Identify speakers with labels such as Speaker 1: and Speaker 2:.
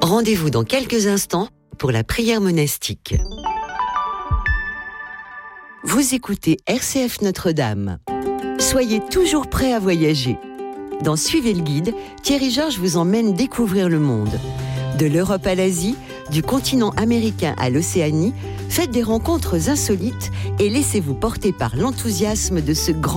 Speaker 1: Rendez-vous dans quelques instants pour la prière monastique. Vous écoutez RCF Notre-Dame. Soyez toujours prêts à voyager. Dans Suivez le guide, Thierry Georges vous emmène découvrir le monde. De l'Europe à l'Asie, du continent américain à l'Océanie, faites des rencontres insolites et laissez-vous porter par l'enthousiasme de ce grand